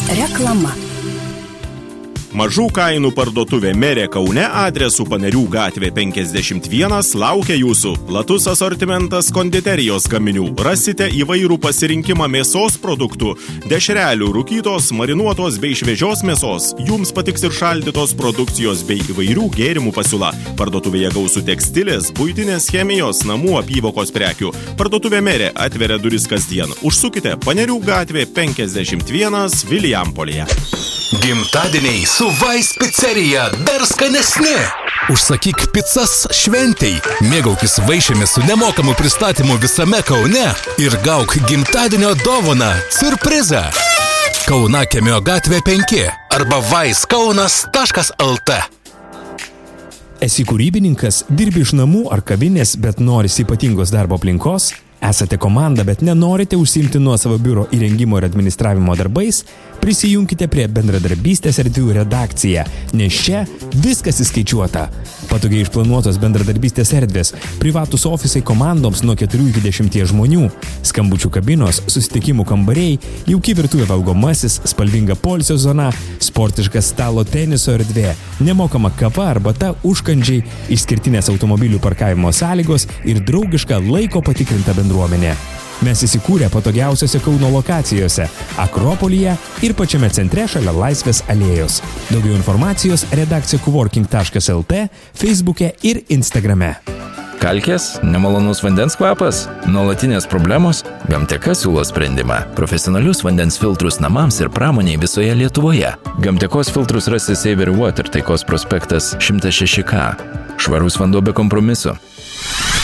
Reklama. Mažų kainų parduotuvė Merė Kaune adresu Panerių gatvė 51 laukia jūsų. Platus asortimentas konditerijos gaminių. Rasite įvairų pasirinkimą mėsos produktų, dešrelių, rūkytos, marinuotos bei šviežios mėsos. Jums patiks ir šaldytos produkcijos bei įvairių gėrimų pasiūla. Parduotuvėje gausų tekstilės, buitinės chemijos, namų apyvokos prekių. Parduotuvė Merė atveria duris kasdien. Užsukite Panerių gatvė 51 Vilijampolėje. Gimtadieniai su Vais picerija dar skanesni. Užsakyk picas šventei, mėgaukis vaišėmis su nemokamu pristatymu visame Kaune ir gauk gimtadienio dovaną – siurprizą. Kaunakemio gatvė 5 arba vaiskaunas.lt. Esi kūrybininkas, dirbi iš namų ar kavinės, bet norisi ypatingos darbo aplinkos? Esate komanda, bet nenorite užsiimti nuosavo biuro įrengimo ir administravimo darbais? Prisijunkite prie bendradarbystės erdvių redakciją, nes čia viskas įskaičiuota. Patogiai išplanuotos bendradarbystės erdvės, privatus ofisai komandoms nuo 4 iki 10 žmonių, skambučių kabinos, susitikimų kambariai, jauki virtuvė valgomasis, spalvinga poilsio zona, sportiškas stalo teniso erdvė, nemokama kava, arbata, užkandžiai, išskirtinės automobilių parkavimo sąlygos ir draugiška laiko patikrinta bendruomenė. Mes įsikūrę patogiausiose Kauno lokacijose – Akropolyje ir pačiame centre šalia Laisvės alėjos. Daugiau informacijos redakcija coworking.lt, Facebook'e ir Instagrame. Kalkės, nemalonus vandens kvapas, nuolatinės problemos, Gamteka siūlo sprendimą. Profesionalius vandens filtrus namams ir pramoniai visoje Lietuvoje. Gamtekos filtrus rasi Saver Water, Taikos prospektas 106K. Švarus vanduo be kompromiso.